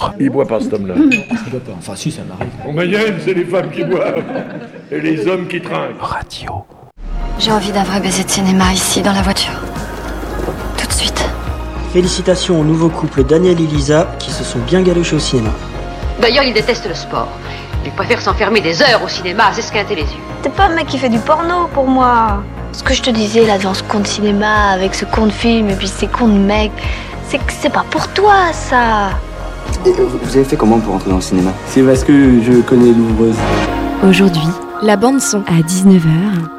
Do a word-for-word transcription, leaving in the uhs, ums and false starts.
boire. Il boit pas cet homme-là. Il boit pas. Enfin, si, ça m'arrive. En Mayenne, c'est les femmes qui boivent et les hommes qui trinquent. Radio. J'ai envie d'un vrai baiser de cinéma ici, dans la voiture. Tout de suite. Félicitations au nouveau couple Daniel et Lisa qui se sont bien galochés au cinéma. D'ailleurs, il déteste le sport. Il préfère s'enfermer des heures au cinéma à s'esquinter les yeux. T'es pas un mec qui fait du porno pour moi. Ce que je te disais là devant ce con de cinéma, avec ce con de film et puis ces cons de mecs, c'est que c'est pas pour toi ça. Et vous avez fait comment pour entrer dans le cinéma? C'est parce que je connais l'ouvreuse. Aujourd'hui, la bande son à dix-neuf heures